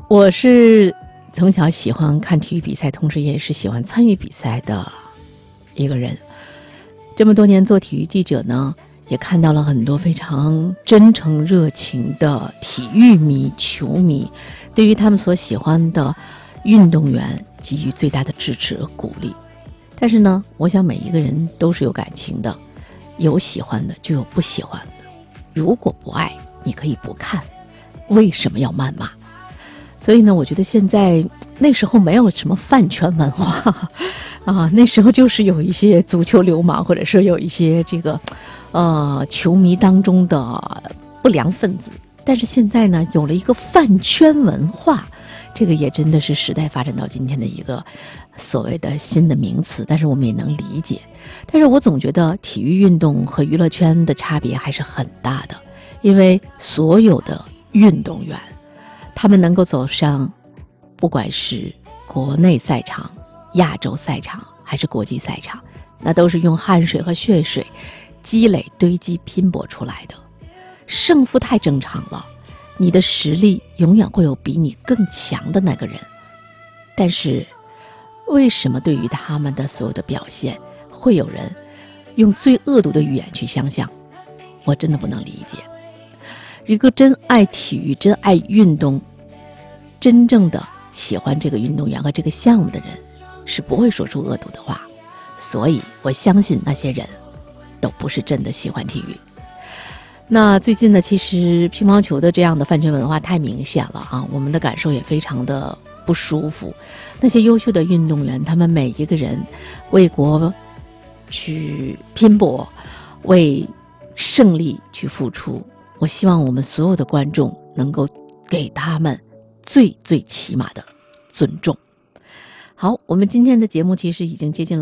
我是从小喜欢看体育比赛，同时也是喜欢参与比赛的一个人。这么多年做体育记者呢，也看到了很多非常真诚热情的体育迷、球迷，对于他们所喜欢的运动员给予最大的支持和鼓励。但是呢，我想每一个人都是有感情的，有喜欢的就有不喜欢的。如果不爱，你可以不看，为什么要谩骂？所以呢，我觉得现在那时候没有什么饭圈文化啊，那时候就是有一些足球流氓，或者是有一些这个球迷当中的不良分子。但是现在呢，有了一个饭圈文化，这个也真的是时代发展到今天的一个所谓的新的名词，但是我们也能理解。但是我总觉得体育运动和娱乐圈的差别还是很大的，因为所有的运动员他们能够走上不管是国内赛场、亚洲赛场还是国际赛场，那都是用汗水和血水积累堆积拼搏出来的。胜负太正常了，你的实力永远会有比你更强的那个人，但是为什么对于他们的所有的表现会有人用最恶毒的语言去相向？我真的不能理解。一个真爱体育、真爱运动、真正的喜欢这个运动员和这个项目的人，是不会说出恶毒的话。所以我相信那些人都不是真的喜欢体育。那最近呢，其实乒乓球的这样的饭圈文化太明显了啊，我们的感受也非常的不舒服。那些优秀的运动员，他们每一个人为国去拼搏，为胜利去付出。我希望我们所有的观众能够给他们最最起码的尊重。好，我们今天的节目其实已经接近了